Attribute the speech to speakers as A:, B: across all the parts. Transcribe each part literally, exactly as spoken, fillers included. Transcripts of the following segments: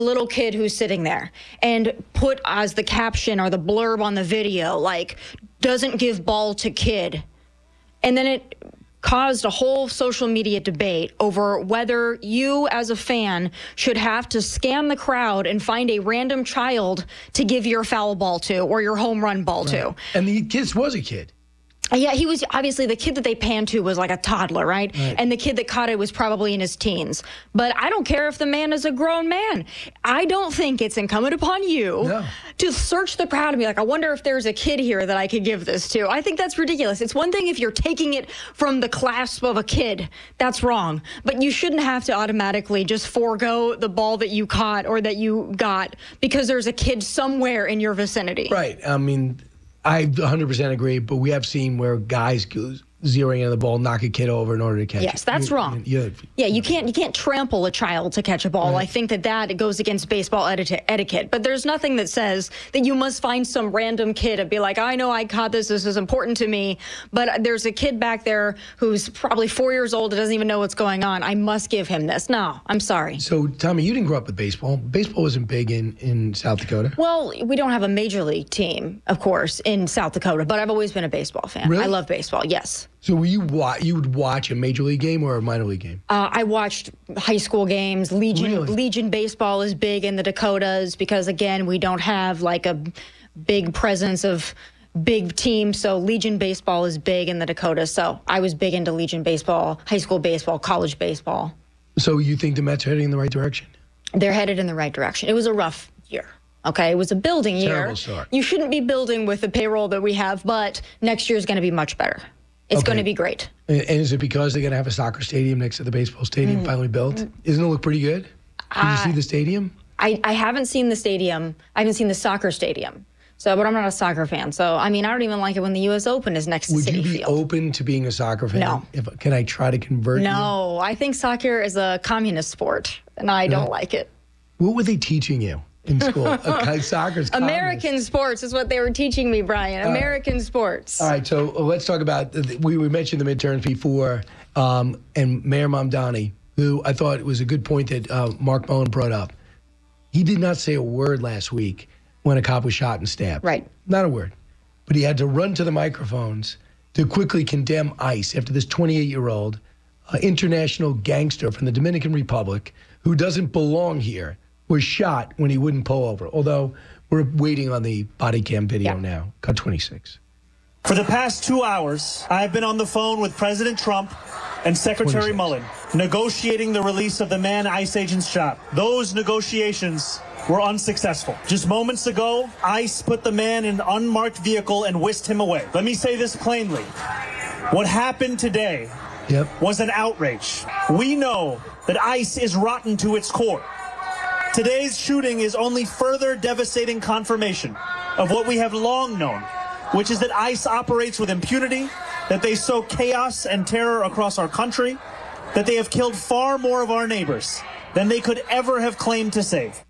A: little kid who's sitting there and put as the caption or the blurb on the video, like, doesn't give ball to kid. And then it caused a whole social media debate over whether you as a fan should have to scan the crowd and find a random child to give your foul ball to or your home run ball right. to.
B: And the kid was a kid.
A: Yeah, he was obviously the kid that they panned to was like a toddler, right? right? And the kid that caught it was probably in his teens. But I don't care if the man is a grown man. I don't think it's incumbent upon you no. to search the crowd and be like, I wonder if there's a kid here that I could give this to. I think that's ridiculous. It's one thing if you're taking it from the clasp of a kid. That's wrong. But you shouldn't have to automatically just forego the ball that you caught or that you got because there's a kid somewhere in your vicinity.
B: Right. I mean, I one hundred percent agree, but we have seen where guys go zeroing in the ball, knock a kid over in order to catch
A: yes,
B: it.
A: that's
B: you,
A: wrong.
B: You, you,
A: yeah, you can't you can't trample a child to catch a ball. Right. I think that that goes against baseball eti- etiquette. But there's nothing that says that you must find some random kid and be like, I know I caught this. This is important to me. But there's a kid back there who's probably four years old that doesn't even know what's going on. I must give him this. No, I'm sorry.
B: So, Tommy, you didn't grow up with baseball. Baseball wasn't big in, in South Dakota.
A: Well, we don't have a major league team, of course, in South Dakota. But I've always been a baseball fan.
B: Really?
A: I love baseball, yes.
B: So were you wa- you would watch a major league game or a minor league game?
A: Uh, I watched high school games. Legion
B: really?
A: Legion baseball is big in the Dakotas because, again, we don't have like a big presence of big teams. So Legion baseball is big in the Dakotas. So I was big into Legion baseball, high school baseball, college baseball.
B: So you think the Mets are heading in the right direction?
A: They're headed in the right direction. It was a rough year. Okay, it was a building year.
B: Terrible start.
A: You shouldn't be building with the payroll that we have, but next year is going to be much better. It's okay. going to be great.
B: And is it because they're going to have a soccer stadium next to the baseball stadium mm. finally built? Isn't it look pretty good? Did uh, you see the stadium?
A: I, I haven't seen the stadium. I haven't seen the soccer stadium. So, but I'm not a soccer fan. So, I mean, I don't even like it when the U S Open is next to
B: Would
A: Citi
B: you be
A: Field.
B: open to being a soccer fan?
A: No.
B: If, can I try to convert
A: no,
B: you?
A: No, I think soccer is a communist sport, and I don't
B: no.
A: like it.
B: What were they teaching you in school? Okay, soccer's communist.
A: American sports is what they were teaching me, Brian.
B: All
A: American
B: right.
A: sports.
B: All right, so uh, let's talk about, uh, we, we mentioned the midterms before, um, and Mayor Mamdani, who I thought was a good point that uh, Mark Mullen brought up. He did not say a word last week when a cop was shot and stabbed.
A: Right.
B: Not a word. But he had to run to the microphones to quickly condemn ICE after this twenty-eight-year-old uh, international gangster from the Dominican Republic who doesn't belong here was shot when he wouldn't pull over. Although we're waiting on the body cam video yeah. now. Cut twenty-six.
C: For the past two hours, I have been on the phone with President Trump and Secretary Mullen, negotiating the release of the man ICE agents shot. Those negotiations were unsuccessful. Just moments ago, ICE put the man in an unmarked vehicle and whisked him away. Let me say this plainly. What happened today yep. was an outrage. We know that ICE is rotten to its core. Today's shooting is only further devastating confirmation of what we have long known, which is that ICE operates with impunity, that they sow chaos and terror across our country, that they have killed far more of our neighbors than they could ever have claimed to save.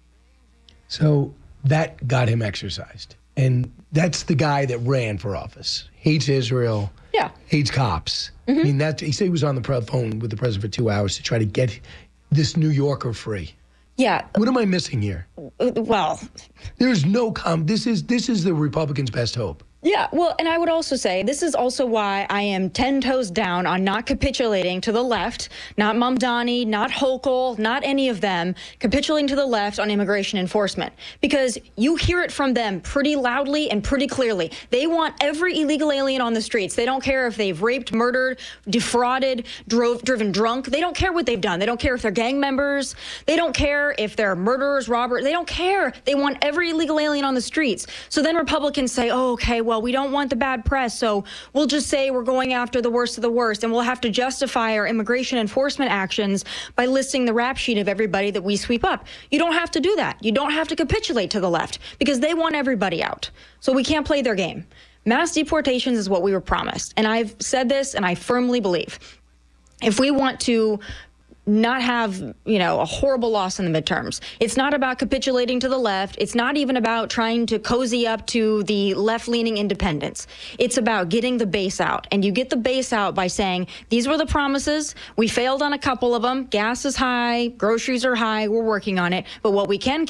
B: So that got him exercised. And that's the guy that ran for office. Hates Israel.
A: Yeah.
B: Hates cops. Mm-hmm. I mean, that, he said he was on the phone with the president for two hours to try to get this New Yorker free.
A: Yeah.
B: What am I missing here?
A: Well,
B: there's no com. This is this is the Republicans' best hope.
A: Yeah, well, and I would also say this is also why I am ten toes down on not capitulating to the left, not Mamdani, not Hochul, not any of them, capitulating to the left on immigration enforcement. Because you hear it from them pretty loudly and pretty clearly. They want every illegal alien on the streets. They don't care if they've raped, murdered, defrauded, drove, driven drunk. They don't care what they've done. They don't care if they're gang members. They don't care if they're murderers, robbers. They don't care. They want every illegal alien on the streets. So then Republicans say, oh, okay, well, Well, we don't want the bad press, so we'll just say we're going after the worst of the worst, and we'll have to justify our immigration enforcement actions by listing the rap sheet of everybody that we sweep up. You don't have to do that. You don't have to capitulate to the left because they want everybody out. So we can't play their game. Mass deportations is what we were promised, and I've said this, and I firmly believe if we want to not have, you know, a horrible loss in the midterms. It's not about capitulating to the left. It's not even about trying to cozy up to the left-leaning independents. It's about getting the base out. And you get the base out by saying, these were the promises. We failed on a couple of them. Gas is high. Groceries are high. We're working on it. But what we can